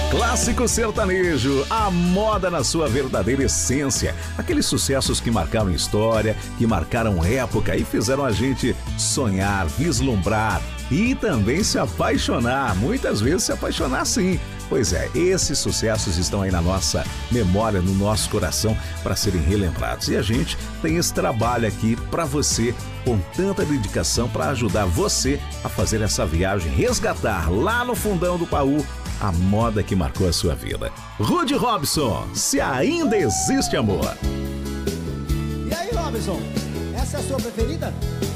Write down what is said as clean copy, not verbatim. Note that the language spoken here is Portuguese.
Clássico sertanejo, a moda na sua verdadeira essência. Aqueles sucessos que marcaram história, que marcaram época e fizeram a gente sonhar, vislumbrar e também se apaixonar. Muitas vezes se apaixonar sim. Pois é, esses sucessos estão aí na nossa memória, no nosso coração, para serem relembrados. E a gente tem esse trabalho aqui para você, com tanta dedicação, para ajudar você a fazer essa viagem, resgatar lá no fundão do baú a moda que marcou a sua vida. Rude Robson, Se Ainda Existe Amor. E aí, Robson, essa é a sua preferida?